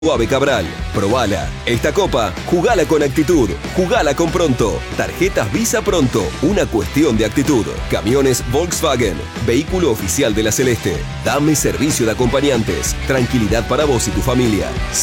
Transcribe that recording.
Suave Cabral, probala. Esta copa, jugala con actitud, jugala con Pronto. Tarjetas Visa Pronto, una cuestión de actitud. Camiones Volkswagen, vehículo oficial de la Celeste. Dame servicio de acompañantes, tranquilidad para vos y tu familia.